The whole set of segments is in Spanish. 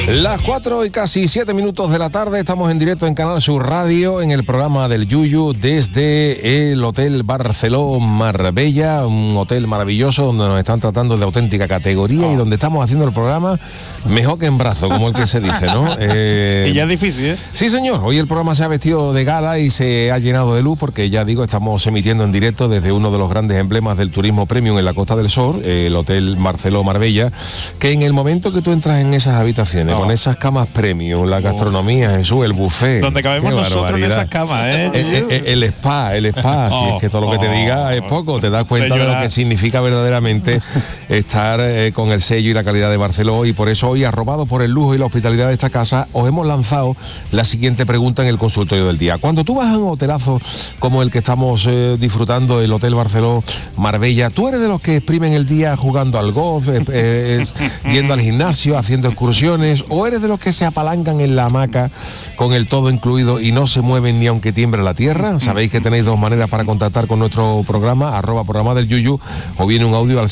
Las 4 y casi 7 minutos de la tarde, estamos en directo en Canal Sur Radio, en el programa del Yuyu, desde el Hotel Barceló Marbella, un hotel maravilloso donde nos están tratando de auténtica categoría y donde estamos haciendo el programa mejor que en brazo, como el que se dice, ¿no? Y ya es difícil, ¿eh? Sí, señor, hoy el programa se ha vestido de gala y se ha llenado de luz porque, ya digo, estamos emitiendo en directo desde uno de los grandes emblemas del turismo premium en la Costa del Sol, el Hotel Barceló Marbella, que en el momento que tú entras en esas habitaciones, con esas camas premium, la gastronomía, Jesús, el buffet. Donde cabemos nosotros en esas camas, ¿eh? El spa, si es que todo lo que te diga es poco, te das cuenta de lo que significa verdaderamente estar con el sello y la calidad de Barceló, y por eso hoy, arrobado por el lujo y la hospitalidad de esta casa, os hemos lanzado la siguiente pregunta en el consultorio del día. Cuando tú vas a un hotelazo como el que estamos disfrutando, el Hotel Barceló Marbella, ¿tú eres de los que exprimen el día jugando al golf, yendo al gimnasio, haciendo excursiones, o eres de los que se apalancan en la hamaca con el todo incluido y no se mueven ni aunque tiemble la tierra? Sabéis que tenéis dos maneras para contactar con nuestro programa, @programa del Yuyu, o viene un audio al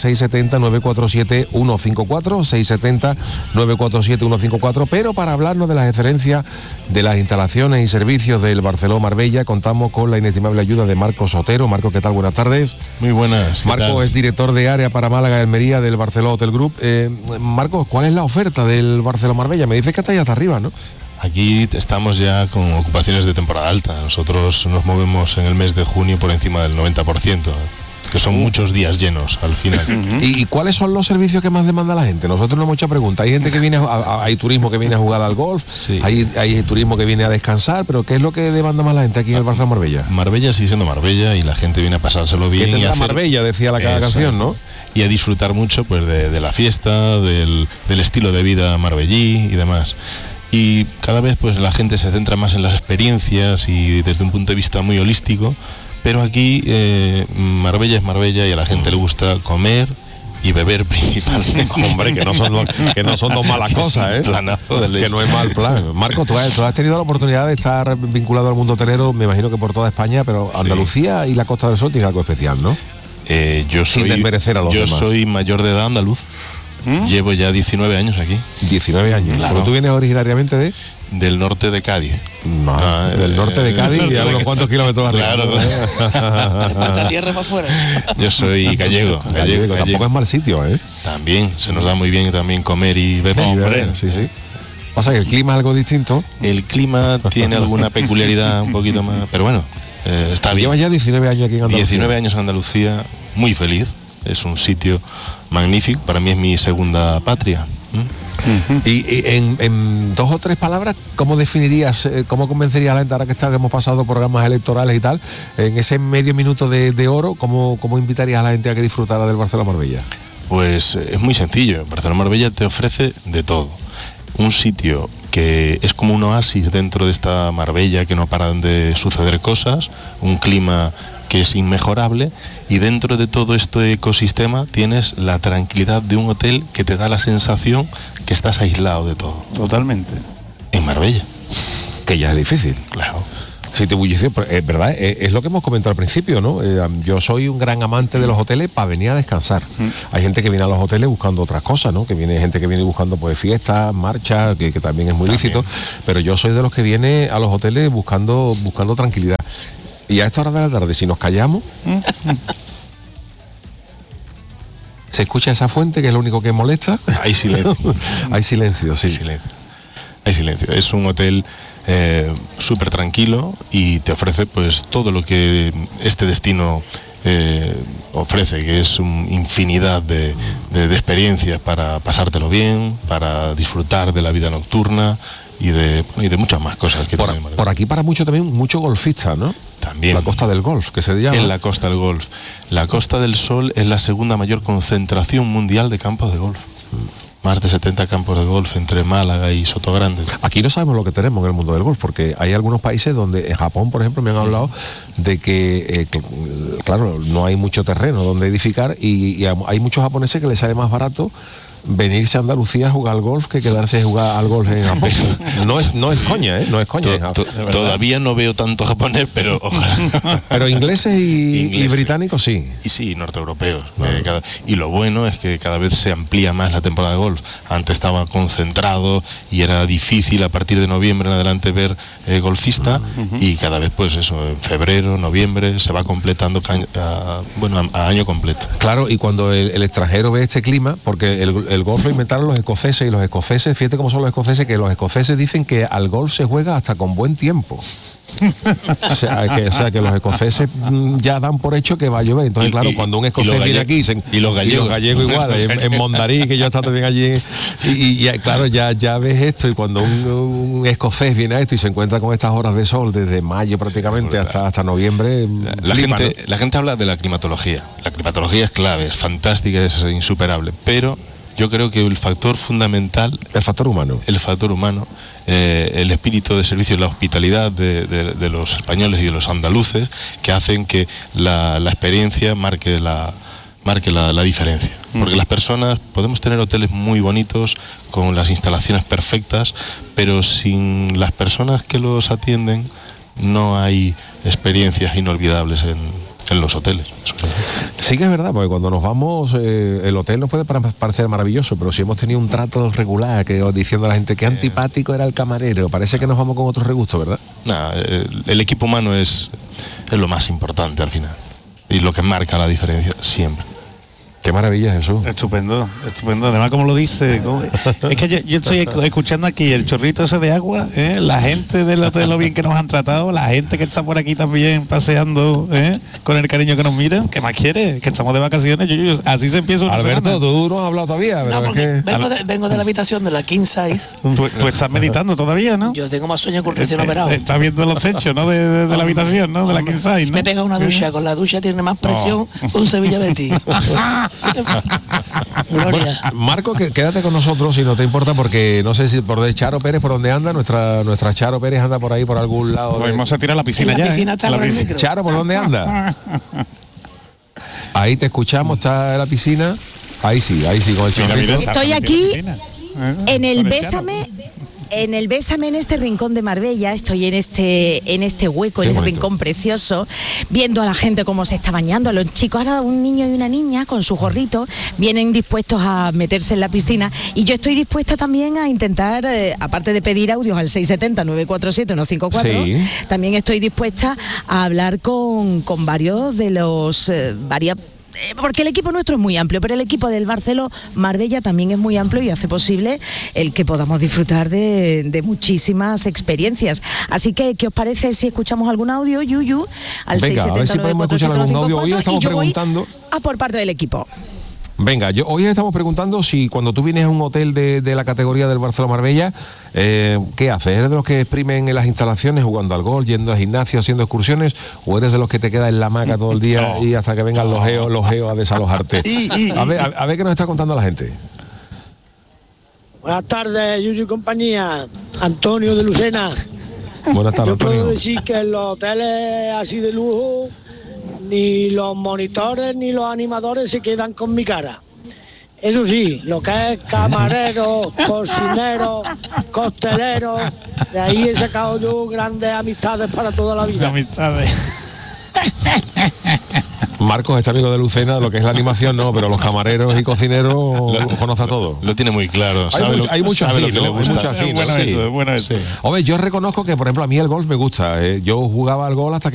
670-947-154, 670-947-154, pero para hablarnos de las excelencias de las instalaciones y servicios del Barceló Marbella, contamos con la inestimable ayuda de Marcos Otero. Marcos, ¿qué tal? Buenas tardes. Muy buenas. Marcos es director de área para Málaga y Almería del Barceló Hotel Group. Marcos, ¿cuál es la oferta del Barceló Marbella? Me dices que está ahí hasta arriba, ¿no? Aquí estamos ya con ocupaciones de temporada alta. Nosotros nos movemos en el mes de junio por encima del 90%, que son muchos días llenos al final. ¿Y cuáles son los servicios que más demanda la gente? Nosotros nos hemos hecho preguntas. Hay gente que viene, hay turismo que viene a jugar al golf, sí. hay turismo que viene a descansar, pero ¿qué es lo que demanda más la gente aquí en el Barceló Marbella? Marbella sigue siendo Marbella y la gente viene a pasárselo bien. ¿Qué tendrá Marbella? Decía la canción, ¿no? Y a disfrutar mucho pues de la fiesta, del estilo de vida marbellí y demás. Y cada vez pues la gente se centra más en las experiencias y desde un punto de vista muy holístico, pero aquí Marbella es Marbella y a la gente le gusta comer y beber principalmente. Hombre, que no son dos malas cosas, ¿eh? Planazo de leche. Que no es mal plan. Marco, tú has tenido la oportunidad de estar vinculado al mundo hotelero, me imagino que por toda España, pero Andalucía y la Costa del Sol tiene algo especial, ¿no? Sin desmerecer a los demás. Yo soy mayor de edad andaluz. Llevo ya 19 años aquí. 19 años, claro. ¿Pero tú vienes originariamente del norte de Cádiz? No, del norte de Cádiz y a unos cuantos kilómetros arriba. Claro. ¿Cuánta tierra más fuera? Yo soy gallego. Tampoco es mal sitio, ¿eh? También, se nos da muy bien también comer y beber. Sí. Pasa que el clima es algo distinto. El clima tiene alguna peculiaridad un poquito más, pero bueno, está bien. Llevas ya 19 años aquí en Andalucía. 19 años en Andalucía, muy feliz. Es un sitio magnífico, para mí es mi segunda patria. Y en 2 o 3 palabras, ¿cómo definirías, cómo convencerías a la gente, ahora que hemos pasado programas electorales y tal, en ese medio minuto de oro, cómo invitarías a la gente a que disfrutara del Barceló Marbella? Pues es muy sencillo. Barceló Marbella te ofrece de todo. Un sitio que es como un oasis dentro de esta Marbella, que no paran de suceder cosas, un clima que es inmejorable, y dentro de todo este ecosistema tienes la tranquilidad de un hotel que te da la sensación que estás aislado de todo. Totalmente. En Marbella. Que ya es difícil. Claro. Sí, te bullicio, pero es verdad, es lo que hemos comentado al principio, ¿no? Yo soy un gran amante de los hoteles para venir a descansar. Hay gente que viene a los hoteles buscando otras cosas, ¿no? Gente que viene buscando pues fiestas, marchas, que también es muy lícito, pero yo soy de los que viene a los hoteles buscando tranquilidad. Y a esta hora de la tarde, si nos callamos, se escucha esa fuente, que es lo único que molesta. Hay silencio. Hay silencio, sí. Hay silencio. Es un hotel súper tranquilo y te ofrece pues todo lo que este destino ofrece, que es una infinidad de experiencias para pasártelo bien, para disfrutar de la vida nocturna y de muchas más cosas que por aquí para mucho golfista, ¿no? También. La Costa del Golf, que se llama. En la Costa del Golf. La Costa del Sol es la segunda mayor concentración mundial de campos de golf. Más de 70 campos de golf entre Málaga y Sotogrande. Aquí no sabemos lo que tenemos en el mundo del golf, porque hay algunos países donde, en Japón, por ejemplo, me han hablado de que, claro, no hay mucho terreno donde edificar y hay muchos japoneses que les sale más barato venirse a Andalucía a jugar al golf que quedarse a jugar al golf en Japón. No es coña, ¿eh? No es coña. Todavía no veo tanto japonés, pero ojalá. Pero ingleses y británicos sí. Y sí, norteeuropeos. Y lo bueno es que cada vez se amplía más la temporada de golf. Antes estaba concentrado y era difícil a partir de noviembre en adelante ver golfista, y cada vez pues eso, en febrero, noviembre se va completando a año completo. Claro, y cuando el extranjero ve este clima, porque el golf lo inventaron los escoceses, y los escoceses, fíjate cómo son los escoceses, que los escoceses dicen que al golf se juega hasta con buen tiempo. O sea, que los escoceses ya dan por hecho que va a llover. Entonces, claro, cuando un escocés viene aquí y los gallegos igual, en Mondarí, que yo he estado también allí, y claro, ya ves esto, y cuando un escocés viene a esto y se encuentra con estas horas de sol desde mayo prácticamente hasta noviembre, la gente habla de la climatología. La climatología es clave, es fantástica, es insuperable, pero yo creo que el factor fundamental, el factor humano, el espíritu de servicio y la hospitalidad de los españoles y de los andaluces, que hacen que la experiencia marque la diferencia. Porque las personas, podemos tener hoteles muy bonitos con las instalaciones perfectas, pero sin las personas que los atienden no hay experiencias inolvidables en los hoteles. Sí que es verdad, porque cuando nos vamos, el hotel nos puede parecer maravilloso, pero si hemos tenido un trato regular, diciendo a la gente que antipático era el camarero, parece que nos vamos con otro regusto, ¿verdad? El equipo humano es lo más importante al final, y lo que marca la diferencia siempre. Qué maravilla, Jesús. Estupendo. Además, como lo dice, es que yo estoy escuchando aquí el chorrito ese de agua, la gente del hotel, lo bien que nos han tratado, la gente que está por aquí también paseando, con el cariño que nos miran. ¿Qué más quiere? Que estamos de vacaciones. Así se empieza una Alberto, semana. tú no has hablado todavía. No, porque vengo de la habitación de la king size. Tú estás meditando todavía, ¿no? Yo tengo más sueño que un recién operado. Estás viendo los techos, ¿no? De la habitación, ¿no? De la king size, ¿no? Me pega una ducha. Con la ducha tiene más presión que un Sevilla Betis. Bueno, Marco, quédate con nosotros si no te importa, porque no sé si por de Charo Pérez, por dónde anda, nuestra Charo Pérez anda por ahí, por algún lado. Vamos a tirar a la piscina ya. Charo, ¿por dónde anda? Ahí te escuchamos, está en la piscina. Ahí sí, con el chorrito. Estoy aquí en el Bésame. En el Bésame, en este rincón de Marbella, estoy en este hueco, en este rincón precioso, viendo a la gente cómo se está bañando, a los chicos, ahora un niño y una niña con su gorrito, vienen dispuestos a meterse en la piscina, y yo estoy dispuesta también a intentar, aparte de pedir audios al 670-947-154, sí, también estoy dispuesta a hablar con varios de los porque el equipo nuestro es muy amplio, pero el equipo del Barceló Marbella también es muy amplio y hace posible el que podamos disfrutar de muchísimas experiencias. Así que, ¿qué os parece si escuchamos algún audio, Yuyu, al 670-947-154? Hoy estamos preguntando por parte del equipo. Venga, hoy estamos preguntando si cuando tú vienes a un hotel de la categoría del Barceló Marbella, ¿qué haces? ¿Eres de los que exprimen en las instalaciones, jugando al golf, yendo al gimnasio, haciendo excursiones, o eres de los que te quedas en la hamaca todo el día y hasta que vengan los geos a desalojarte? A ver qué nos está contando la gente. Buenas tardes, Yuyu y compañía. Antonio de Lucena. Buenas tardes, Antonio. Yo puedo decir que en los hoteles así de lujo, ni los monitores ni los animadores se quedan con mi cara. Eso sí, lo que es camarero, cocinero, costelero, de ahí he sacado yo grandes amistades para toda la vida. Amistades. Marcos, este amigo de Lucena, lo que es la animación no, pero los camareros y cocineros lo conoce a todo. Lo tiene muy claro. Hay mucho así, que le gusta. Bueno, eso. Hombre, yo reconozco que, por ejemplo, a mí el golf me gusta. Yo jugaba al golf hasta que